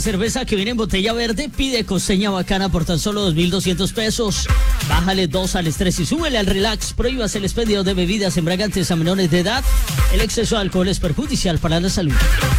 la cerveza que viene en botella verde, pide Costeña Bacana por tan solo 2.200 pesos. Bájale 2 al estrés y súbele al relax. Prohíbas el expendio de bebidas embriagantes a menores de edad. El exceso de alcohol es perjudicial para la salud.